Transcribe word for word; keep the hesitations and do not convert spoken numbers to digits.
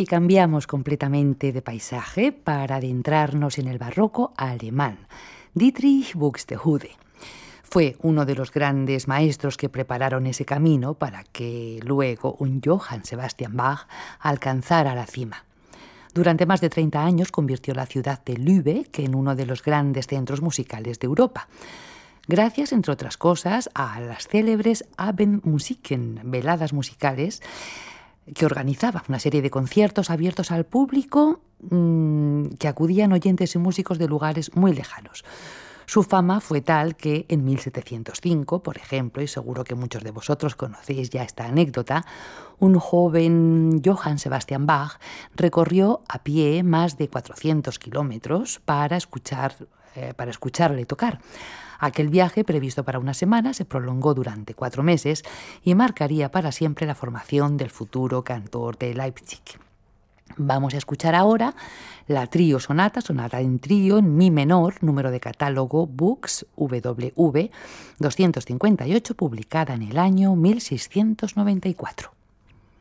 Y cambiamos completamente de paisaje para adentrarnos en el barroco alemán. Dietrich Buxtehude fue uno de los grandes maestros que prepararon ese camino para que luego un Johann Sebastian Bach alcanzara la cima. Durante más de treinta años convirtió la ciudad de Lübeck en uno de los grandes centros musicales de Europa, gracias, entre otras cosas, a las célebres Abendmusiken, veladas musicales, que organizaba una serie de conciertos abiertos al público mmm, que acudían oyentes y músicos de lugares muy lejanos. Su fama fue tal que en mil setecientos cinco, por ejemplo, y seguro que muchos de vosotros conocéis ya esta anécdota, un joven Johann Sebastian Bach recorrió a pie más de cuatrocientos kilómetros para, escuchar, eh, para escucharle tocar. Aquel viaje, previsto para una semana, se prolongó durante cuatro meses y marcaría para siempre la formación del futuro cantor de Leipzig. Vamos a escuchar ahora la trío sonata, sonata en trío en mi menor, número de catálogo Bux W V doscientos cincuenta y ocho, publicada en el año mil seiscientos noventa y cuatro.